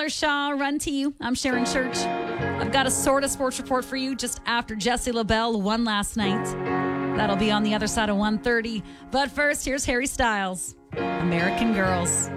Taylor Shaw, Run to You. I'm Sharon Church. I've got a sort of sports report for you just after Jesse LaBelle won last night. That'll be on the other side of 1:30. But first, here's Harry Styles, American Girls.